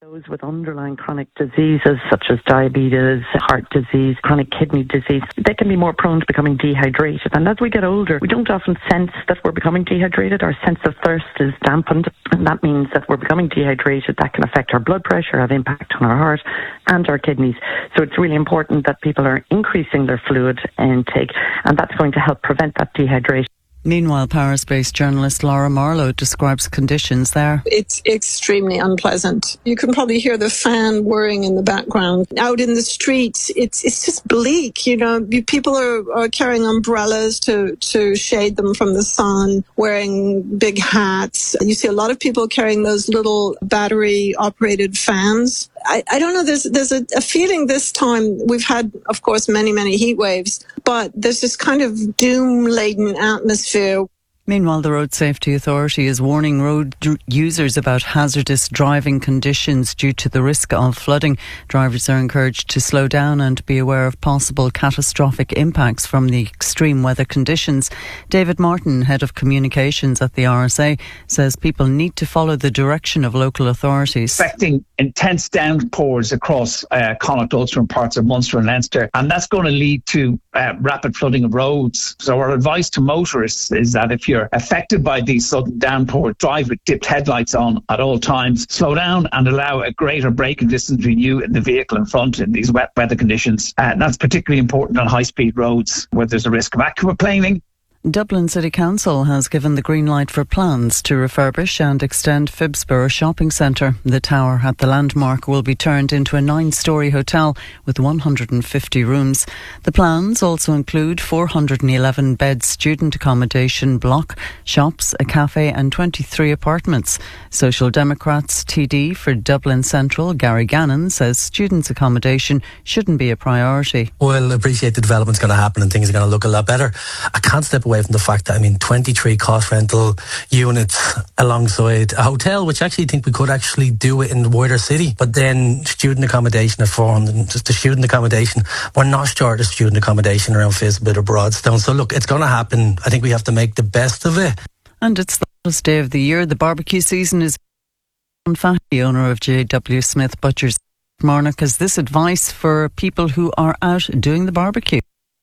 Those with underlying chronic diseases such as diabetes, heart disease, chronic kidney disease, they can be more prone to becoming dehydrated. And as we get older, we don't often sense that we're becoming dehydrated. Our sense of thirst is dampened, and that means that we're becoming dehydrated. That can affect our blood pressure, have impact on our heart and our kidneys. So it's really important that people are increasing their fluid intake, and that's going to help prevent that dehydration. Meanwhile, Paris-based journalist Laura Marlowe describes conditions there. It's extremely unpleasant. You can probably hear the fan whirring in the background. Out in the streets, it's just bleak. You know, people are carrying umbrellas to shade them from the sun, wearing big hats. You see a lot of people carrying those little battery-operated fans. I don't know, there's a feeling this time. We've had, of course, many heat waves, but there's this kind of doom-laden atmosphere. Meanwhile, the Road Safety Authority is warning road users about hazardous driving conditions due to the risk of flooding. Drivers are encouraged to slow down and be aware of possible catastrophic impacts from the extreme weather conditions. David Martin, Head of Communications at the RSA, says people need to follow the direction of local authorities. Expecting intense downpours across Connacht, Ulster and parts of Munster and Leinster, and that's going to lead to rapid flooding of roads. So our advice to motorists is that if you're affected by these sudden downpours, drive with dipped headlights on at all times, slow down and allow a greater braking distance between you and the vehicle in front in these wet weather conditions. And that's particularly important on high-speed roads where there's a risk of aquaplaning. Dublin City Council has given the green light for plans to refurbish and extend Phibsborough Shopping Centre. The tower at the landmark will be turned into a 9-storey hotel with 150 rooms. The plans also include 411-bed student accommodation block, shops, a cafe and 23 apartments. Social Democrats TD for Dublin Central, Gary Gannon, says students' accommodation shouldn't be a priority. Well, I appreciate the development's going to happen and things are going to look a lot better. I can't step away from the fact that, 23 cost rental units alongside a hotel, which I actually think we could actually do it in the wider city. But then student accommodation at 400, just the student accommodation, we're not short of student accommodation around Phibsborough or Broadstone. So look, it's going to happen. I think we have to make the best of it. And it's the hottest day of the year. The barbecue season is on. Fatty, owner of J.W. Smith Butchers, Marnock, has this advice for people who are out doing the barbecue.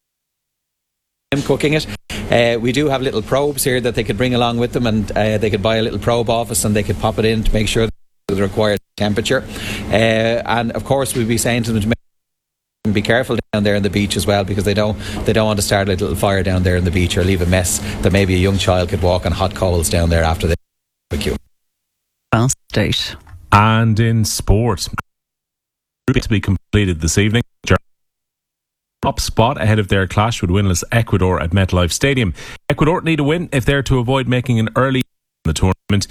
Cooking it. We do have little probes here that they could bring along with them, and they could buy a little probe office and they could pop it in to make sure the required temperature. And of course we'll be saying to them to be careful down there on the beach as well, because they don't want to start a little fire down there on the beach or leave a mess that maybe a young child could walk on hot coals down there after the barbecue. State. And in sport, to be completed this evening. Top spot ahead of their clash with winless Ecuador at MetLife Stadium. Ecuador need a win if they're to avoid making an early in the tournament.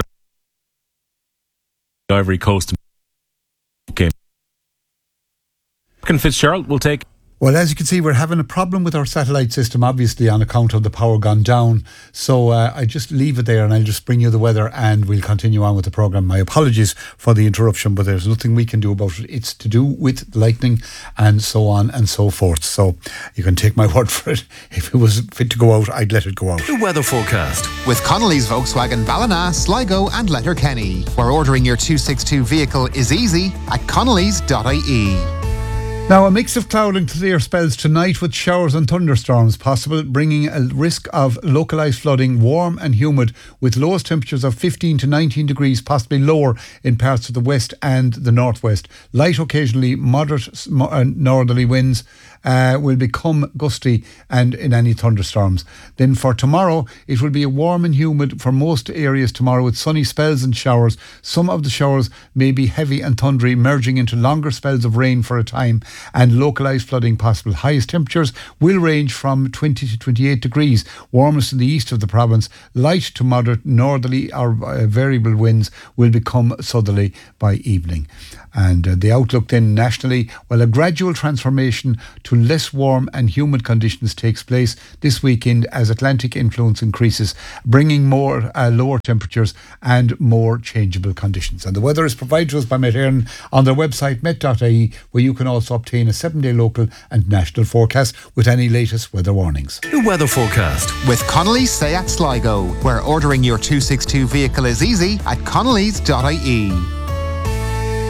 Ivory Coast game. Fitzgerald will take. Well, as you can see, we're having a problem with our satellite system, obviously, on account of the power gone down. So I just leave it there and I'll just bring you the weather and we'll continue on with the programme. My apologies for the interruption, but there's nothing we can do about it. It's to do with lightning and so on and so forth. So you can take my word for it. If it was fit to go out, I'd let it go out. The weather forecast with Connolly's Volkswagen Ballina, Sligo and Letterkenny, where ordering your 262 vehicle is easy at connolly's.ie. Now, a mix of cloud and clear spells tonight with showers and thunderstorms possible, bringing a risk of localised flooding, warm and humid, with lowest temperatures of 15 to 19 degrees, possibly lower in parts of the west and the northwest. Light, occasionally moderate northerly winds will become gusty and in any thunderstorms. Then for tomorrow, it will be warm and humid for most areas tomorrow, with sunny spells and showers. Some of the showers may be heavy and thundery, merging into longer spells of rain for a time, and localised flooding possible. Highest temperatures will range from 20 to 28 degrees. Warmest in the east of the province. Light to moderate northerly or variable winds will become southerly by evening. And the outlook then nationally, well, a gradual transformation to less warm and humid conditions takes place this weekend as Atlantic influence increases, bringing more lower temperatures and more changeable conditions. And the weather is provided to us by Met Éireann on their website met.ie, where you can also obtain a 7-day local and national forecast with any latest weather warnings. The weather forecast with Connolly's Seat Sligo, where ordering your 262 vehicle is easy at connolly's.ie.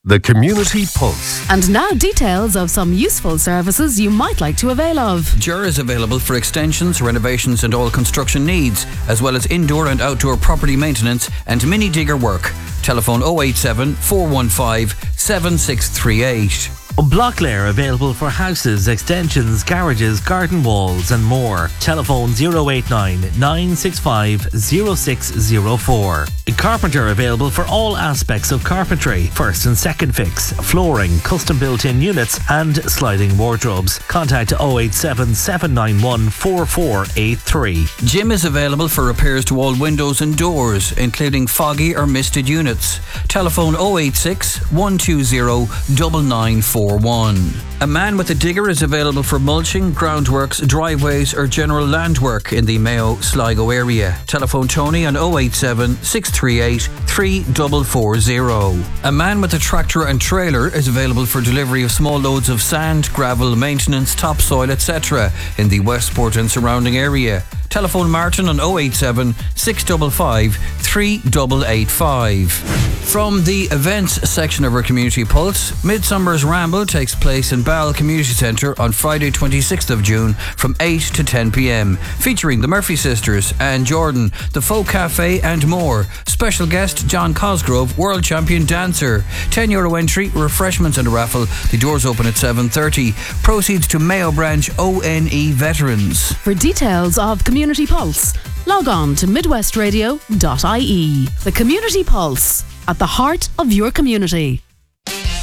The Community Pulse. And now details of some useful services you might like to avail of. Jura is available for extensions, renovations and all construction needs, as well as indoor and outdoor property maintenance and mini digger work. Telephone 087 415 7638. Blocklair available for houses, extensions, garages, garden walls and more. Telephone 089 965 0604. Carpenter available for all aspects of carpentry, first and second fix, flooring, custom built-in units and sliding wardrobes. Contact 087 791 4483. Jim is available for repairs to all windows and doors, including foggy or misted units. Telephone 086 120 9941. A man with a digger is available for mulching, groundworks, driveways or general land work in the Mayo Sligo area. Telephone Tony on 087 638 3440. A man with a tractor and trailer is available for delivery of small loads of sand, gravel, maintenance, topsoil, etc. in the Westport and surrounding area. Telephone Martin on 087 655 3885. From the events section of our Community Pulse, Midsummer's Ramble takes place in Ball Community Centre on Friday 26th of June from 8 to 10 p.m, featuring the Murphy Sisters, Anne Jordan, the Folk Cafe and more. Special guest John Cosgrove, world champion dancer. €10 entry, refreshments and a raffle. The doors open at 7:30. Proceeds to Mayo Branch ONE Veterans. For details of Community Pulse, log on to midwestradio.ie. The Community Pulse, at the heart of your community.